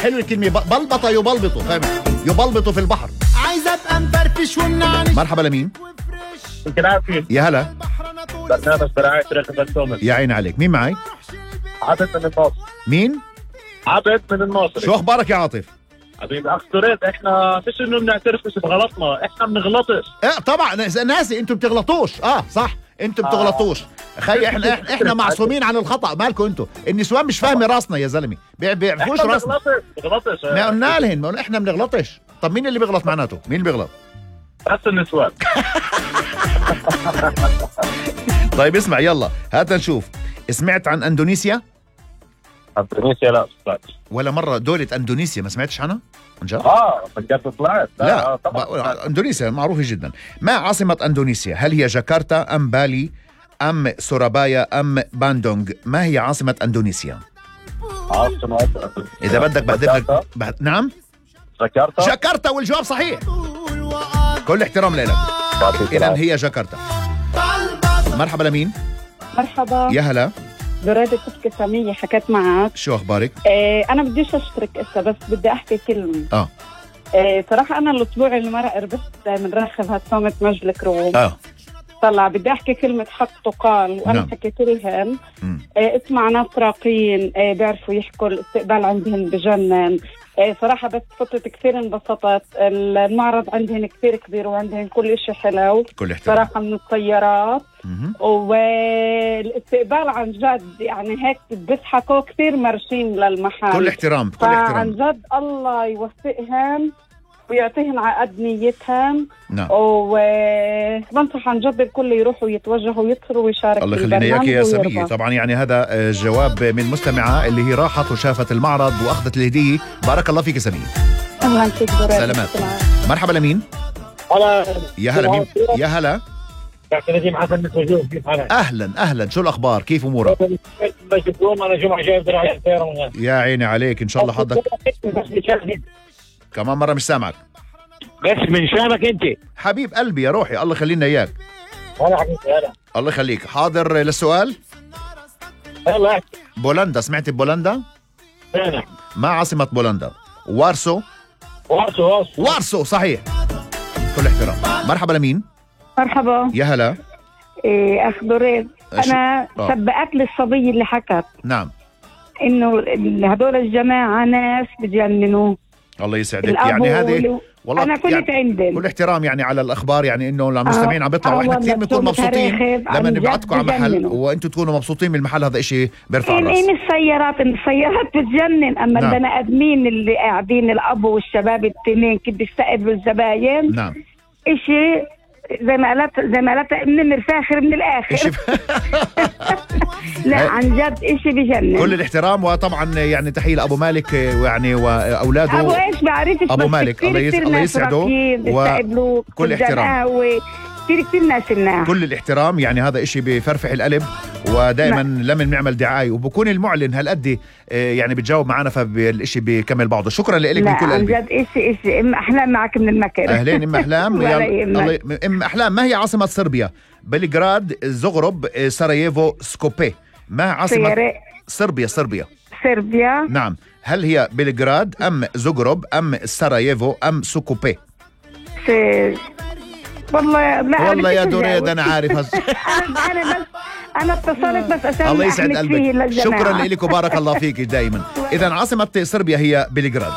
حلو الكلمة بلبطة يبلبطوا، فاهم؟ يبلبطوا في البحر. عايز ابقى مفرفش ومنعنش. مرحبا لمين؟ يمكن عارفين يا هلا. برنامج برعاية رخص التومس. يا عين عليك. مين معي؟ عبد من الناصر. مين؟ عبد من الناصر. شو اخبارك يا عاطف؟ حبيبي اخ تريد، احنا مش انه بنعترف مش بغلطنا، احنا بنغلطش. طبعا ناسي انتم بتغلطوش. صح انتم بتغلطوش. خي احنا معصومين عن الخطا، مالكم انتم؟ النسوان مش فاهمه راسنا يا زلمه، بيعرفوش راسنا. بنغلطش. ما قلنا لهن، ما احنا بنغلطش. طب مين اللي بيغلط معناته؟ مين اللي بيغلط؟ بس النسوان. طيب اسمع يلا هات نشوف. سمعت عن اندونيسيا؟ اندونيسيا لا طلعت ولا مره دولة اندونيسيا ما سمعتش عنها؟ عن جد؟ فكرت طلعت. لا طبعا. اندونيسيا معروفة جدا. ما عاصمة اندونيسيا؟ هل هي جاكرتا ام بالي ام سورابايا ام باندونغ؟ ما هي عاصمة اندونيسيا؟ عاصمة اذا بدك بقدر لك نعم جاكرتا والجواب صحيح. كل احترام لك. اذا هي جاكرتا. مرحبا لمين؟ مرحبا. يا هلا. برادة تبكي سامية حكيت معك. شو اخبارك؟ انا بديش اشترك هسه، بس بدي احكي كلمة. صراحة انا الاسبوع اللي مرق ربحت من راخب هالصومة مجد الكروم. طلع بدي احكي كلمة حق تقال، وانا نعم. حكيت لهم. اسمع ناس راقيين بيعرفوا يحكوا، الاستقبال عندهم بجنن. صراحة بس فترة كثير انبسطت. المعرض عندهم كثير كبير وعندهم كل اشي حلو. كل احترام. صراحة من السيارات والاستقبال عن جد، يعني هيك بيضحكوا كثير مرشين للمحل. كل احترام. كل احترام. عن جد الله يوفقهم ويعطيهم على قد نيتهم. نعم. وبنصح عن جد الكل يروحوا ويتوجهوا ويدخلوا ويشاركوا. الله يخلينا اياك يا سمية. طبعا يعني هذا جواب من مستمعة اللي هي راحت وشافت المعرض واخذت الهدية. بارك الله فيك يا سمية. اهلا فيك. سلامات. مرحبا لمين؟ يا هلا. مين؟ يا هلا. نجيب حسن من سجون. كيف حالك؟ اهلا شو الاخبار؟ كيف امورك؟ انا جمعة جاي برعاية سيارة. يا عيني عليك، ان شاء الله حظك. كمان مرة مش سامعك. بس من شانك انت حبيب قلبي يا روحي، الله يخلينا اياك. هلا حبيبي هلا. الله يخليك. حاضر للسؤال. هلا. بولندا، سمعت ببولندا؟ نعم. ما عاصمة بولندا؟ وارسو. وارسو صحيح. كل احترام. مرحبا لمين؟ مرحبا. يا هلا. اخ دريد، انا سبقت لي الصبي اللي حكت. نعم. انه هدول الجماعة ناس بجننوا. الله يسعدك. يعني هذه والله انا كنت يعني عندهم. كل احترام يعني على الاخبار، يعني انه المستمعين عم بيطلعوا واحنا كثير بنكون مبسوطين لما نبعتكم على محل وانتم تكونوا مبسوطين من المحل. هذا اشي بيرفع الراس. السيارات بتجنن، اما نعم. البني ادمين اللي قاعدين، الاب والشباب التنين كيف بيستقبلوا الزباين. نعم. اشي زي ما قالت من الفاخر من الاخر. لا عن جد اشي بجنن. كل الاحترام. وطبعا يعني تحيه لابو مالك يعني واولاده. ابو ايش بعرفش، ابو مالك الله يسعده. وكل احترام. كثير ناس الناس. كل الاحترام. يعني هذا اشي بفرفح القلب. ودائما لما بنعمل دعاية وبكون المعلن هالقد يعني بتجاوب معنا، فالاشي بيكمل بعضه. شكرا لك من كل قلبي. عن جد اشي ام احلام معك من المكر. اهلين ام احلام. ام احلام، ما هي عاصمة صربيا؟ بلغراد، زغرب، سراييفو، سكوبي. ما عاصمة صربيا؟ نعم. هل هي بلغراد ام زغرب ام سراييفو ام سكوبي؟ والله يا دريد انا عارف. انا اتصلت بس عشان الله يسعد قلبك. شكرا لك وبارك الله فيك دائما. اذا عاصمة صربيا هي بلغراد.